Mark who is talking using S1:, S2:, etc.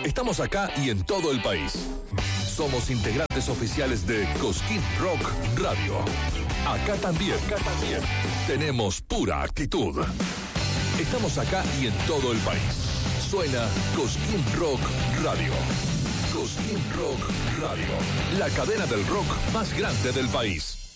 S1: Estamos acá y en todo el país. Somos integrantes oficiales de Cosquín Rock Radio. Acá también tenemos pura actitud. Estamos acá y en todo el país. Suena Cosquín Rock Radio. Cosquín Rock Radio, la cadena del rock más grande del país.